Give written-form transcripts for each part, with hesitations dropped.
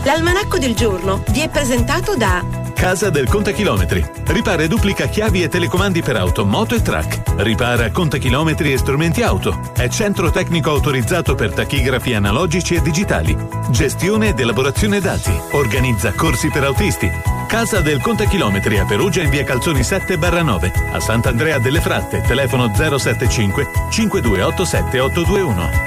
L'almanacco del giorno vi è presentato da Casa del Contachilometri. Ripara e duplica chiavi e telecomandi per auto, moto e track. Ripara contachilometri e strumenti auto. È centro tecnico autorizzato per tachigrafi analogici e digitali. Gestione ed elaborazione dati. Organizza corsi per autisti. Casa del Contachilometri a Perugia in via Calzoni 7/9. A Sant'Andrea delle Fratte, telefono 075 5287 821.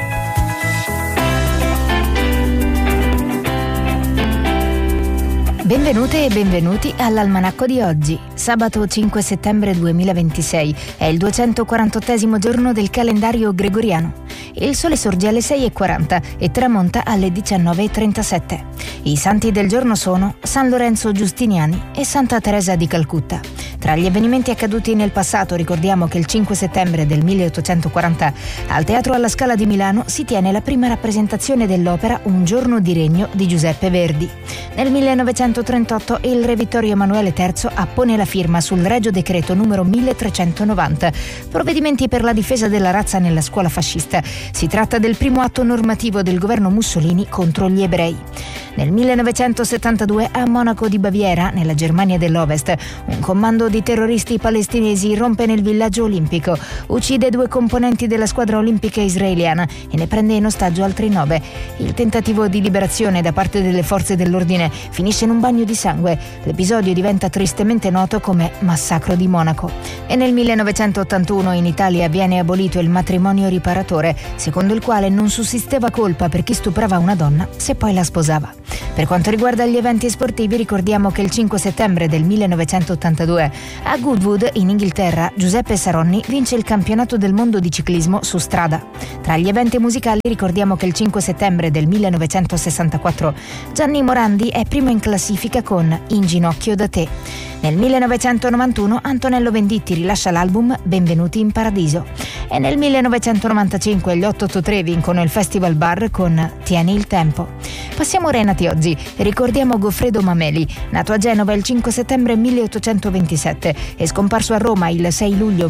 Benvenute e benvenuti all'Almanacco di oggi, sabato 5 settembre 2026, è il 248esimo giorno del calendario gregoriano. Il sole sorge alle 6:40 e tramonta alle 19:37. I santi del giorno sono San Lorenzo Giustiniani e Santa Teresa di Calcutta. Tra gli avvenimenti accaduti nel passato ricordiamo che il 5 settembre del 1840 al Teatro alla Scala di Milano si tiene la prima rappresentazione dell'opera Un giorno di regno di Giuseppe Verdi. Nel 1938 il re Vittorio Emanuele III appone la firma sul Regio Decreto numero 1390, provvedimenti per la difesa della razza nella scuola fascista. Si tratta del primo atto normativo del governo Mussolini contro gli ebrei. Nel 1972 a Monaco di Baviera, nella Germania dell'Ovest, un commando di terroristi palestinesi irrompe nel villaggio olimpico, uccide 2 componenti della squadra olimpica israeliana e ne prende in ostaggio altri 9. Il tentativo di liberazione da parte delle forze dell'ordine finisce in un bagno di sangue. L'episodio diventa tristemente noto come Massacro di Monaco. E nel 1981 in Italia viene abolito il matrimonio riparatore, secondo il quale non sussisteva colpa per chi stuprava una donna se poi la sposava. Per quanto riguarda gli eventi sportivi, ricordiamo che il 5 settembre del 1982 a Goodwood, in Inghilterra, Giuseppe Saronni vince il campionato del mondo di ciclismo su strada. Tra gli eventi musicali ricordiamo che il 5 settembre del 1964 Gianni Morandi è primo in classifica con In ginocchio da te. Nel 1991 Antonello Venditti rilascia l'album Benvenuti in Paradiso. E nel 1995 gli 883 vincono il Festival Bar con Tieni il tempo. Passiamo ora ai nati oggi. Ricordiamo Goffredo Mameli, nato a Genova il 5 settembre 1827 e scomparso a Roma il 6 luglio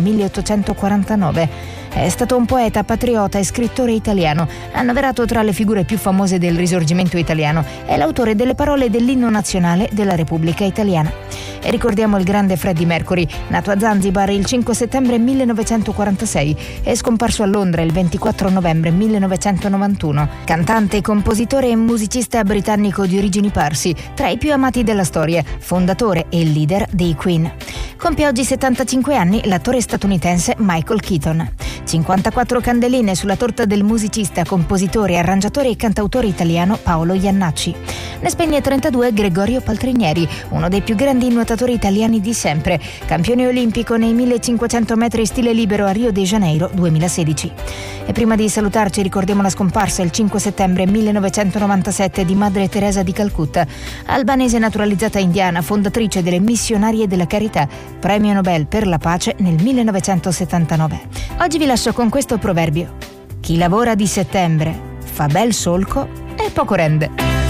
1849. È stato un poeta, patriota e scrittore italiano, annoverato tra le figure più famose del Risorgimento italiano. È l'autore delle parole dell'inno nazionale della Repubblica Italiana. E ricordiamo il grande Freddie Mercury, nato a Zanzibar il 5 settembre 1946 e scomparso a Londra il 24 novembre 1991. Cantante, compositore e musicista britannico di origini parsi, tra i più amati della storia, fondatore e leader dei Queen. Compie oggi 75 anni l'attore statunitense Michael Keaton. 54 candeline sulla torta del musicista, compositore, arrangiatore e cantautore italiano Paolo Iannacci. Ne spegne 32 Gregorio Paltrinieri, uno dei più grandi nuotatori italiani di sempre, campione olimpico nei 1500 metri stile libero a Rio de Janeiro 2016. E prima di salutarci ricordiamo la scomparsa il 5 settembre 1997 di Madre Teresa di Calcutta, albanese naturalizzata indiana, fondatrice delle Missionarie della Carità, premio Nobel per la pace nel 1979. Oggi vi lascio con questo proverbio: chi lavora di settembre fa bel solco e poco rende.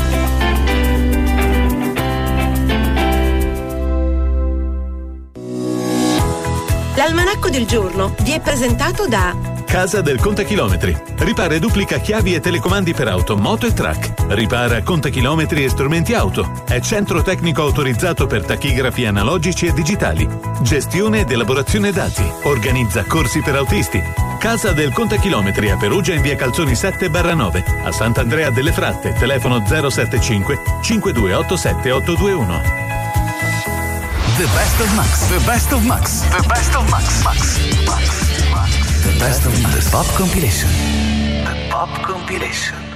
L'almanacco del giorno vi è presentato da Casa del Contachilometri. Ripara e duplica chiavi e telecomandi per auto, moto e track. Ripara contachilometri e strumenti auto. È centro tecnico autorizzato per tachigrafi analogici e digitali. Gestione ed elaborazione dati. Organizza corsi per autisti. Casa del Contachilometri a Perugia in via Calzoni 7/9. A Sant'Andrea delle Fratte, telefono 075 5287 821. The best of Max. The best of Max. The best of Max. The best of Max. The Pop Compilation. The Pop Compilation.